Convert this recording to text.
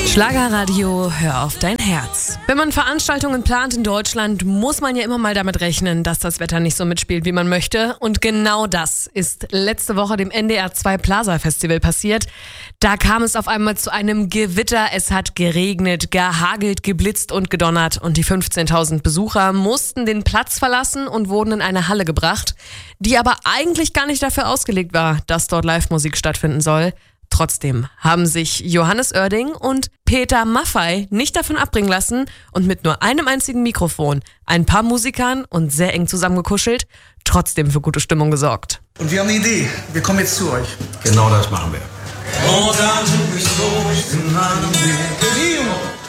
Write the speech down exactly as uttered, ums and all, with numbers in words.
Schlagerradio, hör auf dein Herz. Wenn man Veranstaltungen plant in Deutschland, muss man ja immer mal damit rechnen, dass das Wetter nicht so mitspielt, wie man möchte. Und genau das ist letzte Woche dem N D R zwei Plaza Festival passiert. Da kam es auf einmal zu einem Gewitter. Es hat geregnet, gehagelt, geblitzt und gedonnert. Und die fünfzehntausend Besucher mussten den Platz verlassen und wurden in eine Halle gebracht, die aber eigentlich gar nicht dafür ausgelegt war, dass dort Live-Musik stattfinden soll. Trotzdem haben sich Johannes Oerding und Peter Maffay nicht davon abbringen lassen und mit nur einem einzigen Mikrofon, ein paar Musikern und sehr eng zusammengekuschelt, trotzdem für gute Stimmung gesorgt. Und wir haben eine Idee. Wir kommen jetzt zu euch. Genau das machen wir. Oh, da du bist so, ich bin an und